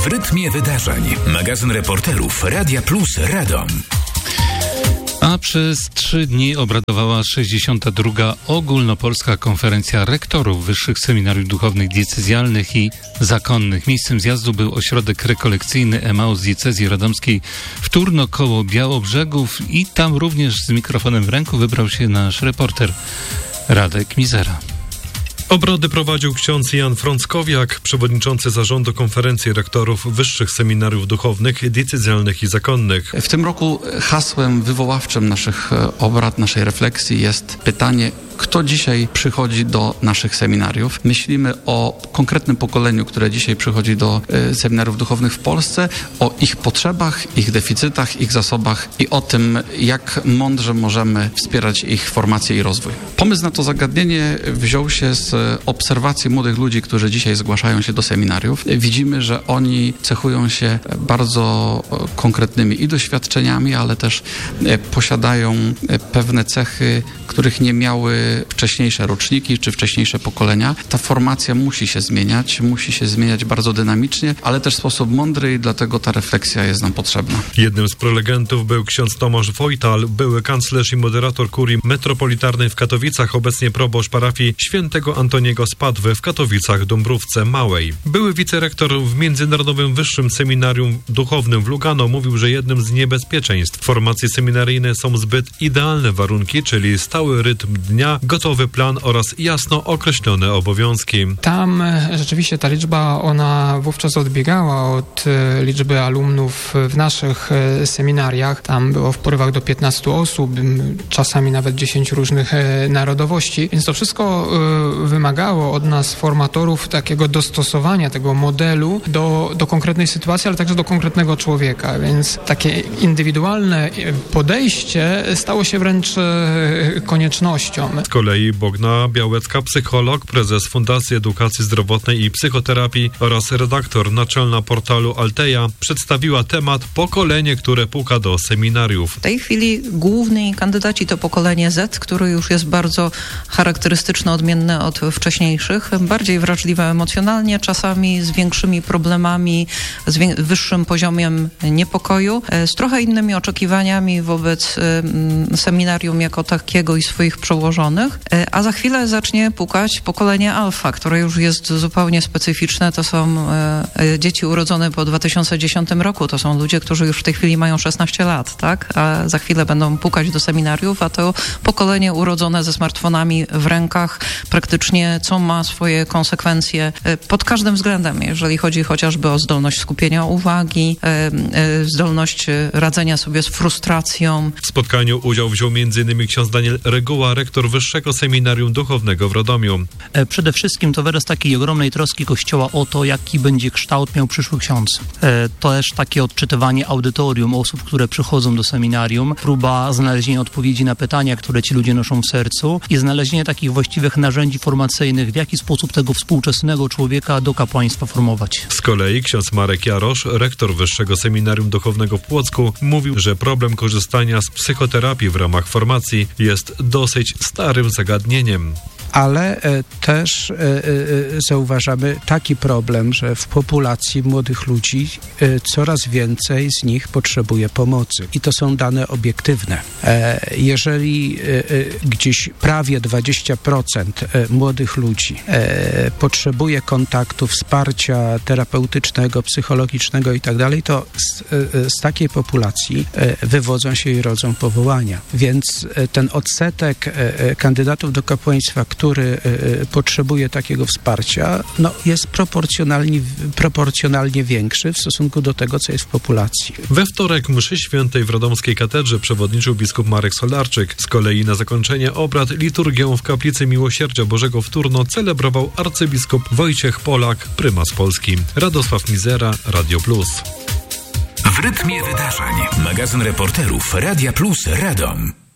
rytmie wydarzeń. Magazyn reporterów Radia Plus Radom. A przez 3 dni obradowała 62. Ogólnopolska Konferencja Rektorów Wyższych Seminariów Duchownych Diecezjalnych i Zakonnych. Miejscem zjazdu był ośrodek rekolekcyjny Emaus Diecezji Radomskiej w Turno koło Białobrzegów i tam również z mikrofonem w ręku wybrał się nasz reporter Radek Mizera. Obrady prowadził ksiądz Jan Frąckowiak, przewodniczący zarządu Konferencji Rektorów Wyższych Seminariów Duchownych, Diecezjalnych i Zakonnych. W tym roku hasłem wywoławczym naszych obrad, naszej refleksji jest pytanie, kto dzisiaj przychodzi do naszych seminariów. Myślimy o konkretnym pokoleniu, które dzisiaj przychodzi do seminariów duchownych w Polsce, o ich potrzebach, ich deficytach, ich zasobach i o tym, jak mądrze możemy wspierać ich formację i rozwój. Pomysł na to zagadnienie wziął się z obserwacji młodych ludzi, którzy dzisiaj zgłaszają się do seminariów. Widzimy, że oni cechują się bardzo konkretnymi i doświadczeniami, ale też posiadają pewne cechy, których nie miały wcześniejsze roczniki czy wcześniejsze pokolenia. Ta formacja musi się zmieniać bardzo dynamicznie, ale też w sposób mądry i dlatego ta refleksja jest nam potrzebna. Jednym z prelegentów był ksiądz Tomasz Wojtal, były kanclerz i moderator kurii metropolitarnej w Katowicach, obecnie proboszcz parafii świętego Antoniego z Padwy w Katowicach-Dąbrówce Małej. Były wicerektor w Międzynarodowym Wyższym Seminarium Duchownym w Lugano mówił, że jednym z niebezpieczeństw formacji seminaryjnej są zbyt idealne warunki, czyli stały rytm dnia, gotowy plan oraz jasno określone obowiązki. Tam rzeczywiście ta liczba, ona wówczas odbiegała od liczby alumnów w naszych seminariach. Tam było w porywach do 15 osób, czasami nawet 10 różnych narodowości, więc to wszystko wymagało od nas formatorów takiego dostosowania tego modelu do konkretnej sytuacji, ale także do konkretnego człowieka, więc takie indywidualne podejście stało się wręcz koniecznością. Z kolei Bogna Białecka, psycholog, prezes Fundacji Edukacji Zdrowotnej i Psychoterapii oraz redaktor naczelna portalu Alteja przedstawiła temat pokolenie, które puka do seminariów. W tej chwili główni kandydaci to pokolenie Z, które już jest bardzo charakterystyczne, odmienne od wcześniejszych, bardziej wrażliwe emocjonalnie, czasami z większymi problemami, z wyższym poziomem niepokoju, z trochę innymi oczekiwaniami wobec seminarium jako takiego i swoich przełożonych, a za chwilę zacznie pukać pokolenie alfa, które już jest zupełnie specyficzne. To są dzieci urodzone po 2010 roku. To są ludzie, którzy już w tej chwili mają 16 lat, tak? A za chwilę będą pukać do seminariów, a to pokolenie urodzone ze smartfonami w rękach praktycznie, co ma swoje konsekwencje pod każdym względem, jeżeli chodzi chociażby o zdolność skupienia uwagi, zdolność radzenia sobie z frustracją. W spotkaniu udział wziął m.in. ksiądz Daniel Reguła, rektor Wyższego Seminarium Duchownego w Radomiu. Przede wszystkim to wyraz takiej ogromnej troski Kościoła o to, jaki będzie kształt miał przyszły ksiądz. To też takie odczytywanie audytorium osób, które przychodzą do seminarium, próba znalezienia odpowiedzi na pytania, które ci ludzie noszą w sercu i znalezienie takich właściwych narzędzi formacyjnych, w jaki sposób tego współczesnego człowieka do kapłaństwa formować. Z kolei ksiądz Marek Jarosz, rektor Wyższego Seminarium Duchownego w Płocku, mówił, że problem korzystania z psychoterapii w ramach formacji jest dosyć starym zagadnieniem. Ale też zauważamy taki problem, że w populacji młodych ludzi coraz więcej z nich potrzebuje pomocy. I to są dane obiektywne. Jeżeli gdzieś prawie 20% młodych ludzi potrzebuje kontaktu, wsparcia terapeutycznego, psychologicznego i tak dalej, to z takiej populacji wywodzą się i rodzą powołania. Więc ten odsetek kandydatów do kapłaństwa, który potrzebuje takiego wsparcia, jest proporcjonalnie większy w stosunku do tego, co jest w populacji. We wtorek mszy świętej w radomskiej katedrze przewodniczył biskup Marek Solarczyk. Z kolei na zakończenie obrad liturgię w Kaplicy Miłosierdzia Bożego w Turno celebrował arcybiskup Wojciech Polak, prymas Polski. Radosław Mizera, Radio Plus. W rytmie wydarzeń. Magazyn reporterów Radia Plus Radom.